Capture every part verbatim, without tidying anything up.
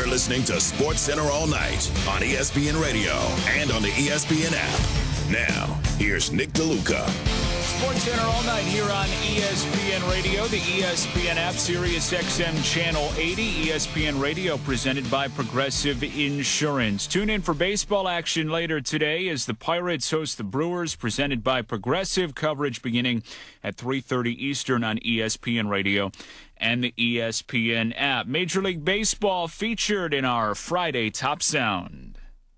You're listening to Sports Center all night on E S P N Radio and on the E S P N app. Now, here's Nick DeLuca. Sports Center all night here on E S P N Radio, the E S P N app, Sirius X M Channel eighty, E S P N Radio presented by Progressive Insurance. Tune in for baseball action later today as the Pirates host the Brewers, presented by Progressive. Coverage beginning at three thirty Eastern on E S P N Radio and the E S P N app. Major League Baseball featured in our Friday Top Sound.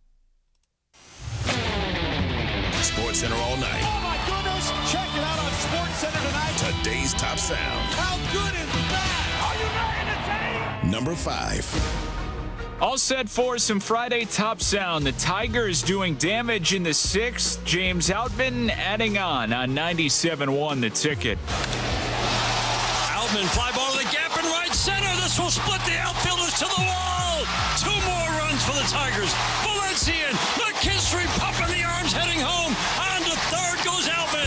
Sports Center all night. Oh, my goodness. Check it out on Sports Center tonight. Today's Top Sound. How good is that? Are you ready to take? Number five. All set for some Friday Top Sound. The Tigers doing damage in the sixth. James Outman adding on on ninety-seven one The Ticket. Outman, fly ball to the gap in right center. This will split the outfielders to the wall. Two more runs for the Tigers. Valencian, McKinstry pumping the arms, heading home. On to third goes Outman.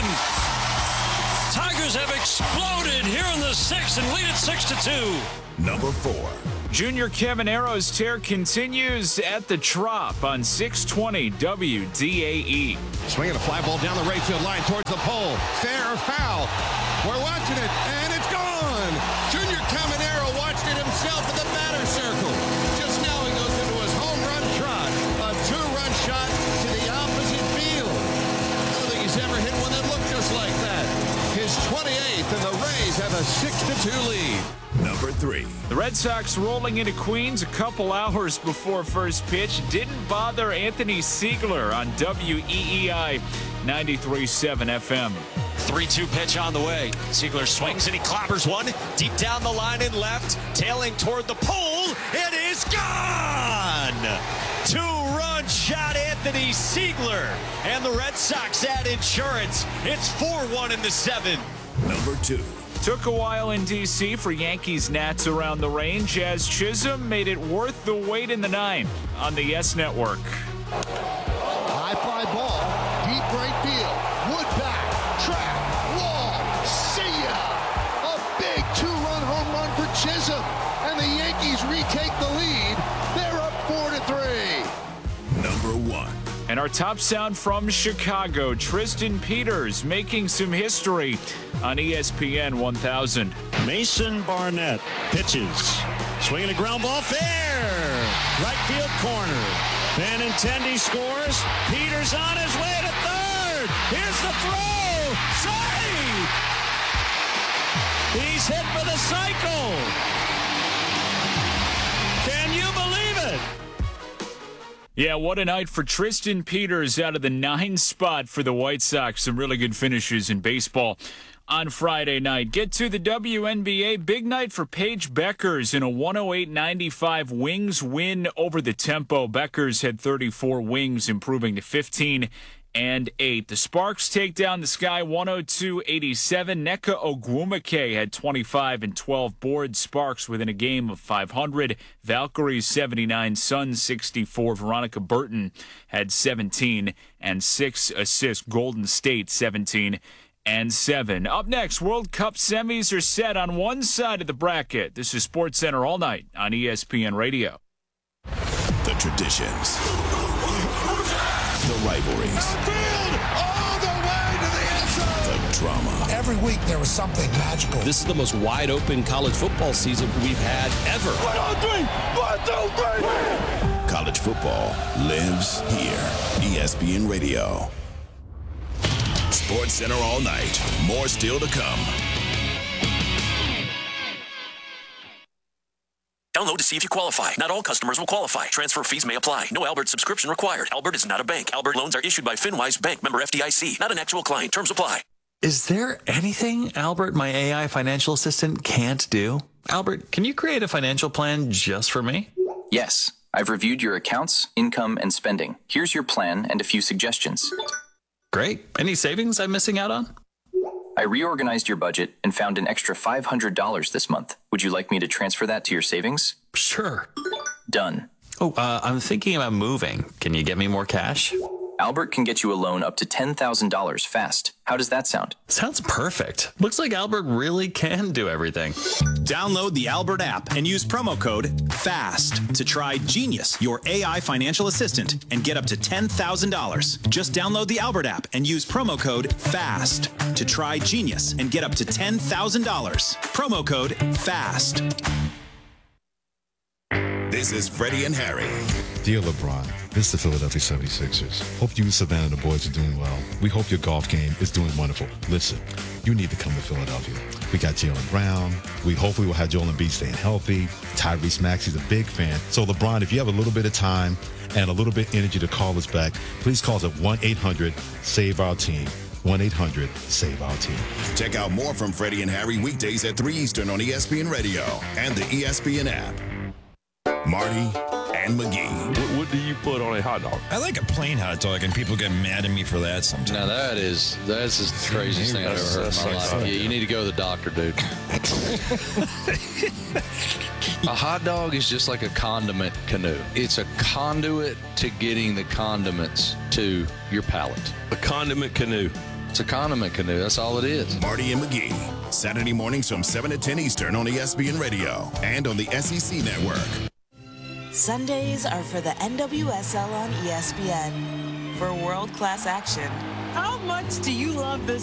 Tigers have exploded here in the sixth and lead it six to two. Number four. Junior Camanero's tear continues at the Trop on six twenty W D A E. Swinging a fly ball down the right field line towards the pole. Fair or foul? We're watching it, and it's gone. Junior Caminero watched it himself in the batter circle. Just now he goes into his home run trot. A two-run shot to the opposite field. I don't think he's ever hit one that looked just like that. His twenty-eighth, and the Rays have a six to two lead. Number three. The Red Sox rolling into Queens a couple hours before first pitch didn't bother Anthony Siegler on W E E I ninety-three point seven F M. three two pitch on the way. Siegler swings and he clobbers one deep down the line and left, tailing toward the pole. It is gone! Two-run shot, Anthony Siegler. And the Red Sox add insurance. It's four one in the seventh. Number two. Took a while in D C for Yankees Nats around the range as Chisholm made it worth the wait in the ninth on the Yes Network. High fly ball, deep right field. Wood back, track, wall, see ya! A big two-run home run for Chisholm, and the Yankees retake the lead. They're up four to three. Number one. And our top sound from Chicago, Tristan Peters making some history on E S P N one thousand. Mason Barnett pitches. Swinging a ground ball, fair! Right field corner. Benintendi scores. Peters on his way to third. Here's the throw. Save! He's hit for the cycle. Can you believe it? Yeah, what a night for Tristan Peters out of the nine spot for the White Sox. Some really good finishes in baseball on Friday night. Get to the W N B A. Big night for Paige Beckers in a one oh eight ninety-five Wings win over the Tempo. Beckers had thirty-four Wings, improving to fifteen and eight. The Sparks take down the Sky one oh two eighty-seven. Nneka Ogwumike had twenty-five and twelve boards. Sparks within a game of five hundred. Valkyries seventy-nine, Suns sixty-four. Veronica Burton had seventeen and six assists. Golden State seventeen and seven. Up next, World Cup semis are set on one side of the bracket. This is Sports Center all night on E S P N Radio. The traditions. The rivalries. Field all the way to the end zone. The drama. Every week there was something magical. This is the most wide-open college football season we've had ever. One, two, three. One, two, three. College football lives here. E S P N Radio. Sports Center all night. More still to come. Download to see if you qualify. Not all customers will qualify. Transfer fees may apply. No Albert subscription required. Albert is not a bank. Albert loans are issued by FinWise Bank, member F D I C. Not an actual client. Terms apply. Is there anything Albert, my A I financial assistant, can't do? Albert, can you create a financial plan just for me? Yes. I've reviewed your accounts, income, and spending. Here's your plan and a few suggestions. Great. Any savings I'm missing out on? I reorganized your budget and found an extra five hundred dollars this month. Would you like me to transfer that to your savings? Sure. Done. Oh, uh, I'm thinking about moving. Can you get me more cash? Albert can get you a loan up to ten thousand dollars fast. How does that sound? Sounds perfect. Looks like Albert really can do everything. Download the Albert app and use promo code FAST to try Genius, your A I financial assistant, and get up to ten thousand dollars. Just download the Albert app and use promo code FAST to try Genius and get up to ten thousand dollars. Promo code FAST. This is Freddie and Harry. Dear LeBron, this is the Philadelphia seventy-sixers. Hope you and Savannah and the boys are doing well. We hope your golf game is doing wonderful. Listen, you need to come to Philadelphia. We got Jaylen Brown. We hopefully will have Joel Embiid staying healthy. Tyrese Maxey's a big fan. So LeBron, if you have a little bit of time and a little bit of energy to call us back, please call us at one eight hundred save our team. one eight hundred save our team. Check out more from Freddie and Harry weekdays at three Eastern on E S P N Radio and the E S P N app. Marty and McGee. What, what do you put on a hot dog? I like a plain hot dog, and people get mad at me for that sometimes. Now that is that's the craziest thing I've ever heard in my life. Yeah, you need to go to the doctor, dude. A hot dog is just like a condiment canoe. It's a conduit to getting the condiments to your palate. A condiment canoe. It's a condiment canoe. That's all it is. Marty and McGee. Saturday mornings from seven to ten Eastern on E S P N Radio and on the S E C Network. Sundays are for the N W S L on E S P N. For world-class action. How much do you love this